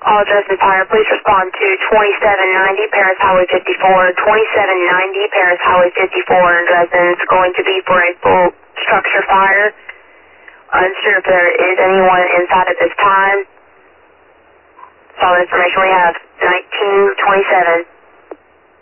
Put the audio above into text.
All Dresden Fire, please respond to 2790 Paris Highway 54. 2790 Paris Highway 54 in Dresden. It's going to be for a full structure fire. Unsure if there is anyone inside at this time. That's all the information we have. 1927.